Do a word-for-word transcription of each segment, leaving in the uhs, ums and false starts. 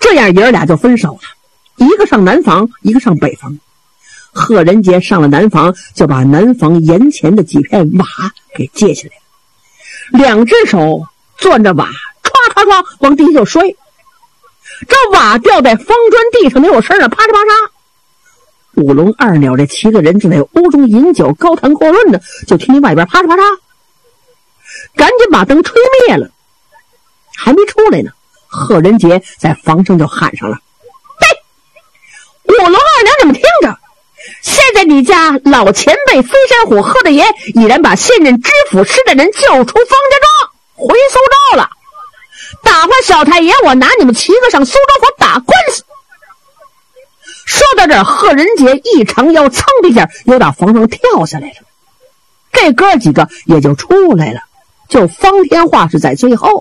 这样爷儿俩就分手了，一个上南房，一个上北房。贺仁杰上了南房，就把南房檐前的几片瓦给借下来了，两只手攥着瓦，唰唰唰往地下就摔。这瓦掉在方砖地上没有声了，啪嚓啪嚓。五龙二鸟这七个人正在屋中饮酒高谈阔论呢，就听见外边啪嚓啪嚓，赶紧把灯吹灭了。还没出来呢，贺仁杰在房上就喊上了：“嘿，五龙二鸟，你们听着！现在你家老前辈飞山虎贺大爷已然把现任知府施大人救出方家庄，回苏州了。打发小太爷我拿你们七个上苏州府打官司。”说到这儿，贺仁杰一长腰，噌的一下又打房上跳下来了。这哥几个也就出来了，就方天化是在最后。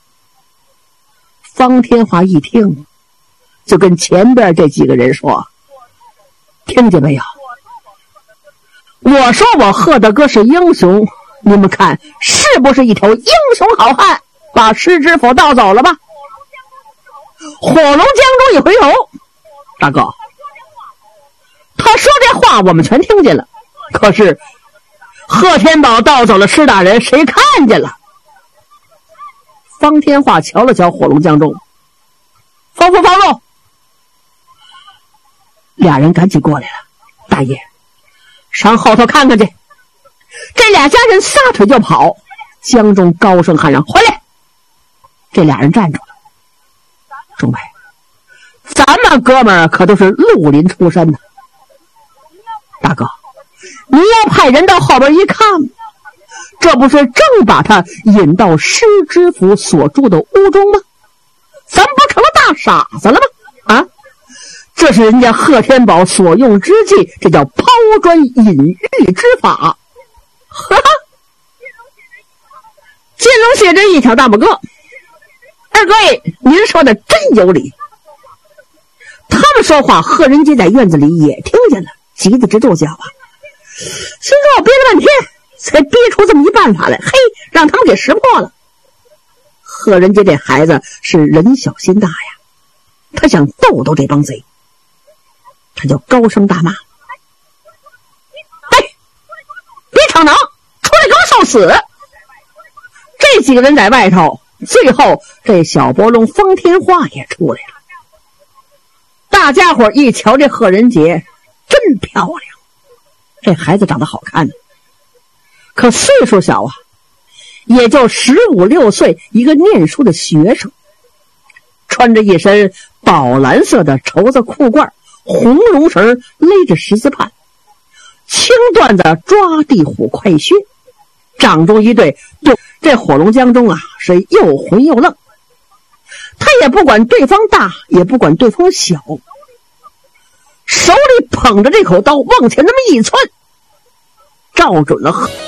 方天化一听，就跟前边这几个人说：“听见没有？我说我贺大哥是英雄，你们看是不是一条英雄好汉？把施知府盗走了吧？”火龙江中一回头，大哥，他说这话我们全听见了，可是贺天宝盗走了施大人，谁看见了？方天化瞧了瞧火龙江中，放放放路，俩人赶紧过来了。大爷，上后头看看去。这俩家人撒腿就跑，江中高声喊嚷：“回来！”这俩人站住了。众位，咱们哥们儿可都是绿林出身的。大哥，你要派人到后边一看，这不是正把他引到施知府所住的屋中吗？咱不成了大傻子了吗？啊，这是人家贺天宝所用之计，这叫抛砖引玉之法。哈哈！金龙写着一挑大拇哥，二哥您说的真有理。他们说话，贺仁杰在院子里也听见了，急得直跺脚啊！心说我憋了半天，才憋出这么一办法来，嘿，让他们给识破了。贺仁杰这孩子是人小心大呀，他想逗逗这帮贼，他就高声大骂：“哎，别逞能，出来给我受死！”这几个人在外头，最后这小伯龙方天化也出来了。大家伙一瞧这贺仁杰真漂亮，这孩子长得好看，可岁数小啊，也就十五六岁，一个念书的学生，穿着一身宝蓝色的绸子裤褂，红绒绳勒着十字畔，青缎子抓地虎快靴，掌中一对对这火龙江中啊，是又混又愣。他也不管对方大，也不管对方小，手里捧着这口刀往前那么一窜，照准了